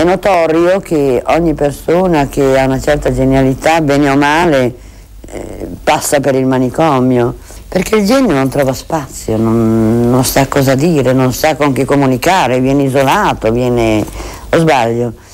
notorio che ogni persona che ha una certa genialità, bene o male, passa per il manicomio, perché il genio non trova spazio, non sa cosa dire, non sa con chi comunicare, viene isolato, o sbaglio?